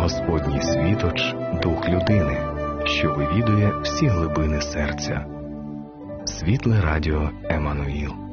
Господній світоч – дух людини, що вивідує всі глибини серця. Світле радіо Еммануїл.